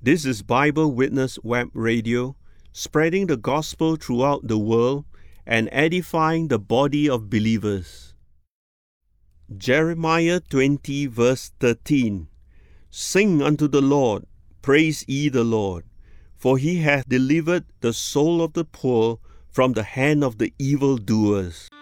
This is Bible Witness Web Radio, spreading the gospel throughout the world and edifying the body of believers. Jeremiah 20 verse 13. Sing unto the Lord, praise ye the Lord, for he hath delivered the soul of the poor from the hand of the evildoers.